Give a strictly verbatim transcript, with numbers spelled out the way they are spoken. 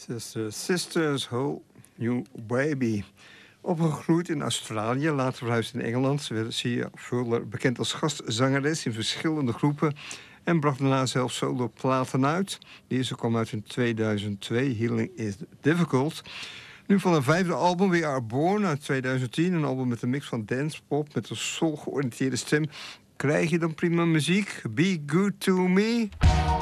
is uh, Sisters Whole New Baby. Opgegroeid in Australië, later verhuisd in Engeland. Ze werd zeer veel bekend als gastzangeres in verschillende groepen en bracht daarna zelf solo-platen uit. De eerste kwam uit in tweeduizend twee, Healing is Difficult. Nu van een vijfde album, We Are Born, uit tweeduizend tien. Een album met een mix van dance-pop met een soul-georiënteerde stem. Krijg je dan prima muziek? Be Good To Me.